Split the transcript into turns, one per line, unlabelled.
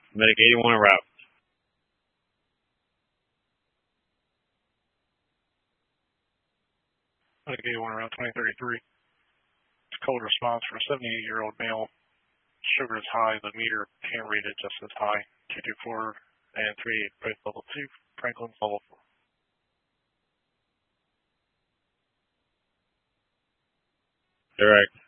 Medic 81 en route.
Medic 81 around 2033. It's code response for a 78-year-old male. Sugar is high. The meter can't read it, just as high. 224 and 38, both level 2. Franklin's level 4.
Direct.